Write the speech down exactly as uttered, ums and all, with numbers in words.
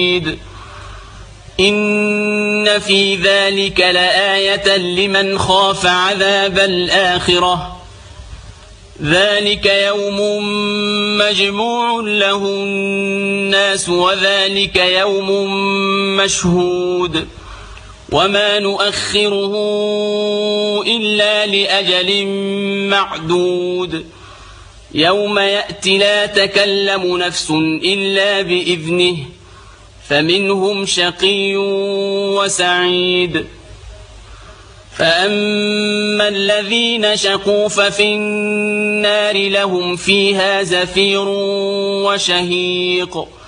إن في ذلك لآية لمن خاف عذاب الآخرة ذلك يوم مجموع له الناس وذلك يوم مشهود وما نؤخره إلا لأجل معدود يوم يأتي لا تكلم نفس إلا بإذنه فمنهم شقي وسعيد فأما الذين شقوا ففي النار لهم فيها زفير وشهيق